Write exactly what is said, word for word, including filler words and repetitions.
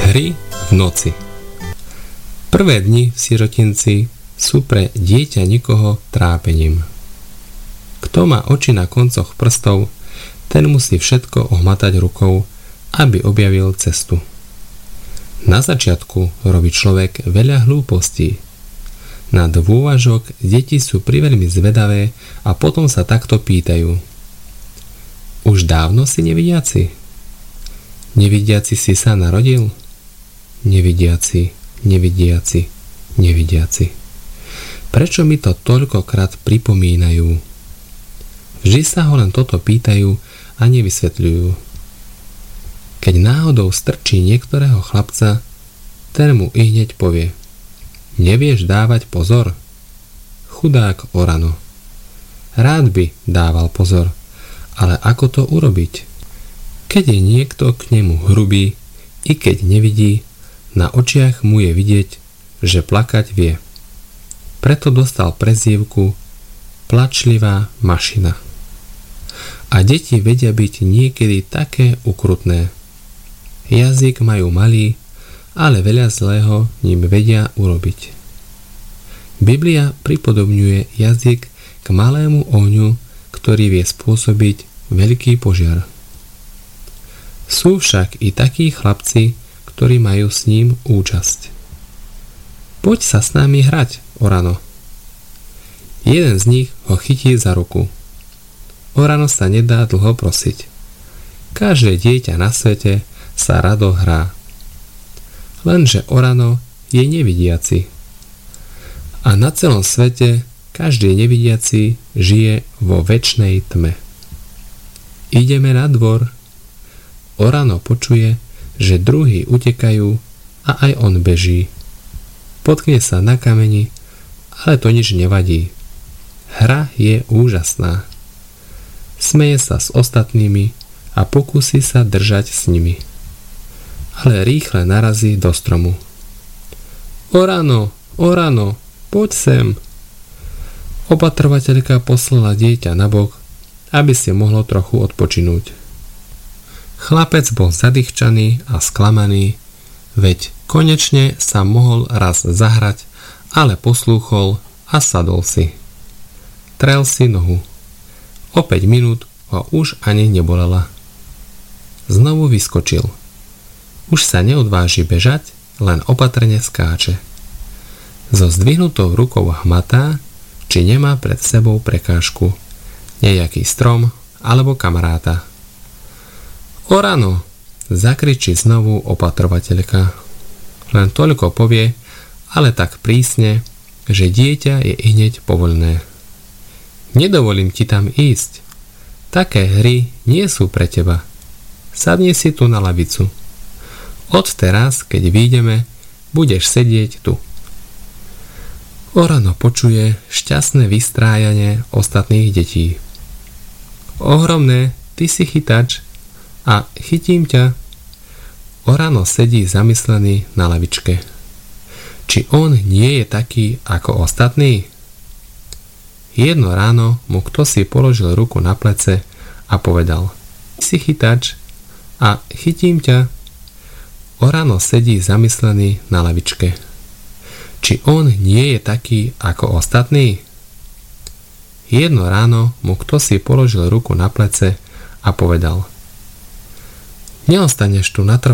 Hry v noci. Prvé dni v sirotinci sú pre dieťa nikoho trápením. Kto má oči na koncoch prstov, ten musí všetko ohmatať rukou, aby objavil cestu. Na začiatku robí človek veľa hlúpostí. Na dôvažok deti sú priveľmi zvedavé a potom sa takto pýtajú: Už dávno si nevidiaci? Nevidiaci si sa narodil? Nevidiaci, nevidiaci, nevidiaci. Prečo mi to toľkokrát pripomínajú? Vždy sa ho len toto pýtajú a nevysvetľujú. Keď náhodou strčí niektorého chlapca, ten mu ihneď povie: Nevieš dávať pozor? Chudák Orano. Rád by dával pozor, ale ako to urobiť? Keď je niekto k nemu hrubý, i keď nevidí, na očiach mu je vidieť, že plakať vie. Preto dostal prezývku plačlivá mašina. A deti vedia byť niekedy také ukrutné. Jazyk majú malý, ale veľa zlého ním vedia urobiť. Biblia pripodobňuje jazyk k malému ohňu, ktorý vie spôsobiť veľký požiar. Sú však i takí chlapci, ktorí majú s ním účasť. Poď sa s nami hrať, Orano. Jeden z nich ho chytí za ruku. Orano sa nedá dlho prosiť. Každé dieťa na svete sa rado hrá. Lenže Orano je nevidiaci. A na celom svete každý nevidiaci žije vo večnej tme. Ideme na dvor. Orano počuje, že druhí utekajú a aj on beží. Potkne sa na kameni, ale to nič nevadí. Hra je úžasná. Smeje sa s ostatnými a pokúsi sa držať s nimi. Ale rýchle narazí do stromu. Orano, Orano, poď sem. Opatrovateľka poslala dieťa nabok, aby si mohlo trochu odpočinúť. Chlapec bol zadýchčaný a sklamaný, veď konečne sa mohol raz zahrať, ale poslúchol a sadol si. Trel si nohu. O päť minút ho už ani nebolela. Znovu vyskočil. Už sa neodváži bežať, len opatrne skáče. So zdvihnutou rukou hmatá, či nemá pred sebou prekážku, nejaký strom alebo kamaráta. Orano, zakričí znovu opatrovateľka. Len toľko povie, ale tak prísne, že dieťa je ihneď povoľné. Nedovolím ti tam ísť. Také hry nie sú pre teba. Sadni si tu na lavicu. Odteraz, keď vyjdeme, budeš sedieť tu. Orano počuje šťastné vystrájanie ostatných detí. Ohromné, ty si chytač a chytím ťa. Orano sedí zamyslený na lavičke. Či on nie je taký ako ostatní? Jedno ráno mu ktosi položil ruku na plece a povedal: Si chytač a chytím ťa. Orano sedí zamyslený na lavičke. Či on nie je taký ako ostatní? Jedno ráno mu ktosi položil ruku na plece a povedal: Neostaneš tu natrvalo.